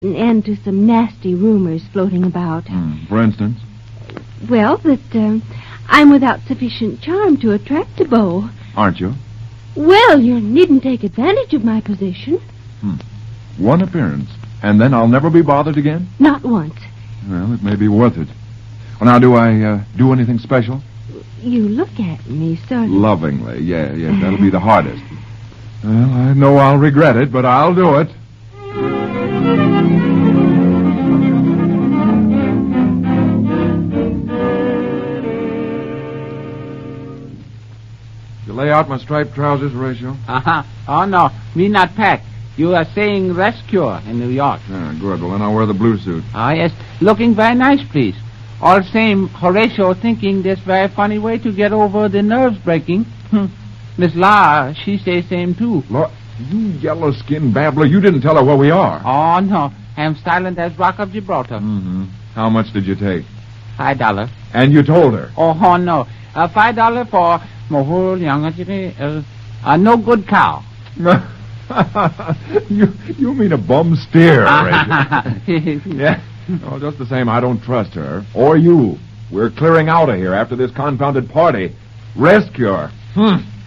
an end to some nasty rumors floating about. For instance? Well, that I'm without sufficient charm to attract a beau. Aren't you? Well, you needn't take advantage of my position. One appearance, and then I'll never be bothered again? Not once. Well, it may be worth it. Well, now, do I do anything special? You look at me sort of... Lovingly, yeah, that'll be the hardest. Well, I know I'll regret it, but I'll do it. You lay out my striped trousers, Horatio? Oh, no. Me not pack. You are saying rescue in New York. Yeah, good. Well, then I'll wear the blue suit. Yes. Looking very nice, please. All same, Horatio thinking this very funny way to get over the nerves breaking. Miss La, she say same too. Laura, you yellow-skinned babbler, you didn't tell her where we are. Oh, no. I'm silent as Rock of Gibraltar. How much did you take? $5. And you told her? Oh, no. $5 for Mohul Yang, no good cow. You mean a bum steer, Horatio. Yeah. Oh, just the same, I don't trust her. Or you. We're clearing out of here after this confounded party. Rescue her.